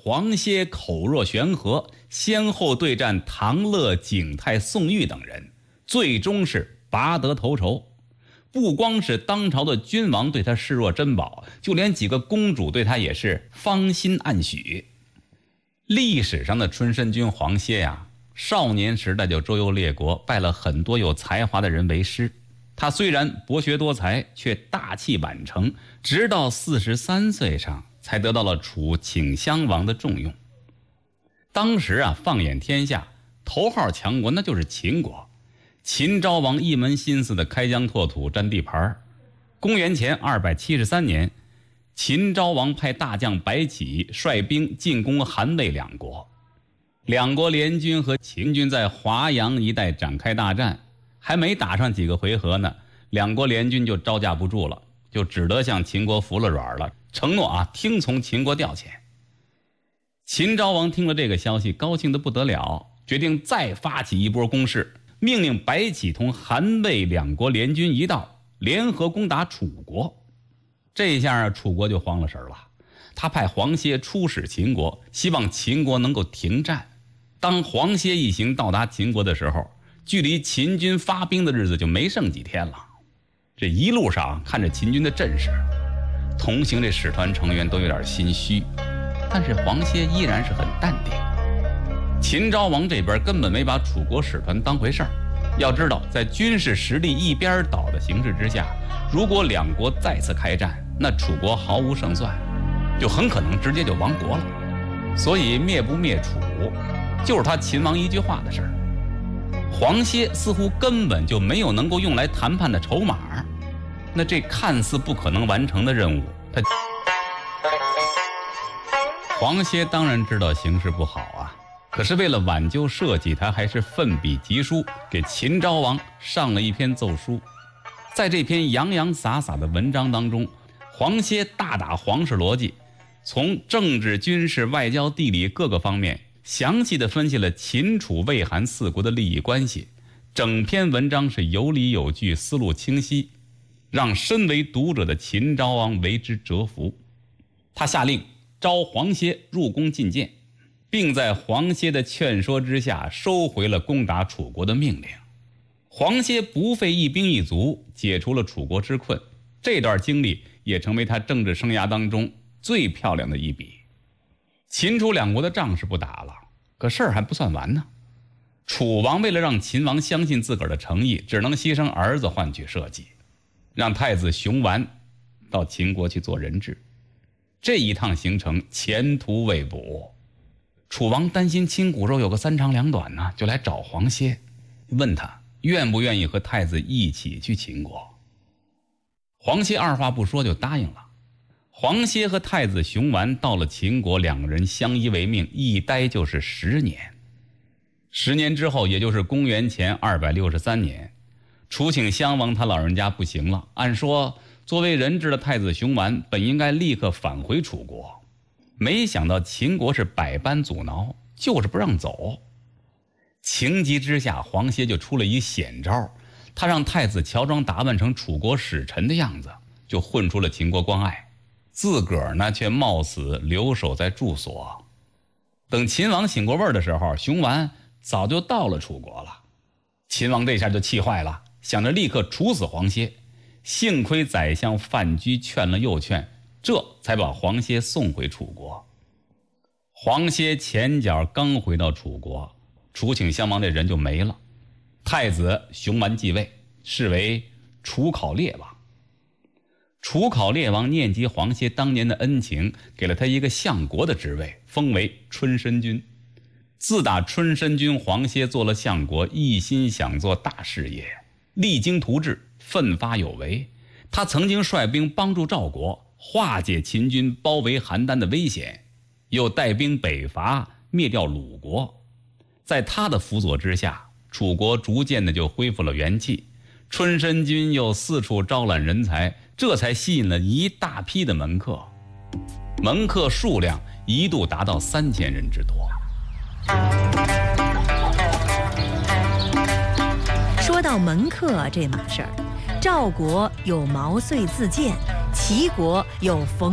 黄歇口若悬河，先后对战唐乐、景泰、宋玉等人，最终是拔得头筹。不光是当朝的君王对他视若珍宝，就连几个公主对他也是芳心暗许。历史上的春申君黄歇呀，少年时代就周游列国，拜了很多有才华的人为师。他虽然博学多才，却大器晚成，直到43岁上才得到了楚顷襄王的重用。当时啊，放眼天下，头号强国那就是秦国。秦昭王一门心思的开疆拓土，占地盘。公元前273年，秦昭王派大将白起率兵进攻韩魏两国，两国联军和秦军在华阳一带展开大战，还没打上几个回合呢，两国联军就招架不住了，就只得向秦国服了软了，承诺听从秦国调遣。秦昭王听了这个消息，高兴得不得了，决定再发起一波攻势，命令白起同韩魏两国联军一道，联合攻打楚国。这下楚国就慌了神了，他派黄歇出使秦国，希望秦国能够停战。当黄歇一行到达秦国的时候，距离秦军发兵的日子就没剩几天了。这一路上看着秦军的阵势，同行这使团成员都有点心虚，但是黄歇依然是很淡定。秦昭王这边根本没把楚国使团当回事儿。要知道，在军事实力一边倒的形势之下，如果两国再次开战，那楚国毫无胜算，就很可能直接就亡国了。所以灭不灭楚，就是他秦王一句话的事儿。黄歇似乎根本就没有能够用来谈判的筹码，那这看似不可能完成的任务，黄歇当然知道形势不好啊，可是为了挽救社稷，他还是奋笔疾书，给秦昭王上了一篇奏书。在这篇洋洋洒洒的文章当中，黄歇大打黄氏逻辑，从政治、军事、外交、地理各个方面详细地分析了秦楚魏韩四国的利益关系。整篇文章是有理有据，思路清晰，让身为读者的秦昭王为之折服。他下令召黄歇入宫觐见，并在黄歇的劝说之下收回了攻打楚国的命令。黄歇不费一兵一卒解除了楚国之困，这段经历也成为他政治生涯当中最漂亮的一笔。秦楚两国的仗是不打了，可事儿还不算完呢。楚王为了让秦王相信自个儿的诚意，只能牺牲儿子换取社稷，让太子熊完到秦国去做人质。这一趟行程前途未卜，楚王担心亲骨肉有个三长两短呢，就来找黄歇，问他愿不愿意和太子一起去秦国。黄歇二话不说就答应了。黄歇和太子熊完到了秦国，两个人相依为命，一待就是10年。10年之后，也就是公元前263年，楚顷襄王他老人家不行了，按说作为人质的太子熊完本应该立刻返回楚国，没想到秦国是百般阻挠，就是不让走。情急之下，黄歇就出了一险招，他让太子乔装打扮成楚国使臣的样子，就混出了秦国关隘，自个儿呢却冒死留守在住所。等秦王醒过味儿的时候，熊完早就到了楚国了。秦王这下就气坏了，想着立刻处死黄歇。幸亏宰相范雎劝了又劝，这才把黄歇送回楚国。黄歇前脚刚回到楚国，楚顷襄王这人就没了，太子熊完继位，是为楚考烈王。楚考烈王念及黄歇当年的恩情，给了他一个相国的职位，封为春申君。自打春申君黄歇做了相国，一心想做大事业，励精图治，奋发有为。他曾经率兵帮助赵国化解秦军包围邯郸的危险，又带兵北伐灭掉鲁国。在他的辅佐之下，楚国逐渐的就恢复了元气，春申君又四处招揽人才，这才吸引了一大批的门客，门客数量一度达到3000人之多。 说到门客这码事儿，赵国有毛遂自荐，齐国有冯